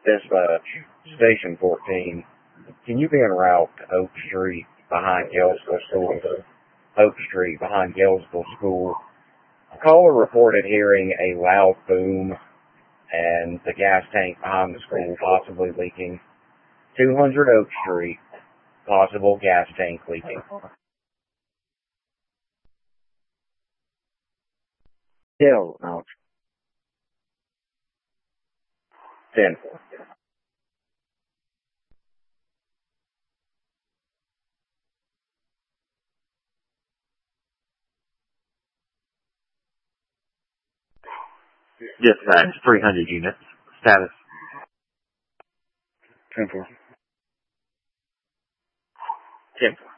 Dispatch, Station 14. Can you be en route to Oak Street behind Galesville School? Oak Street behind Galesville School. A caller reported hearing a loud boom and the gas tank behind the school possibly leaking. 200 Oak Street, possible gas tank leaking. Still out. 10. Dispatch, 300 units. Status. 10. 10.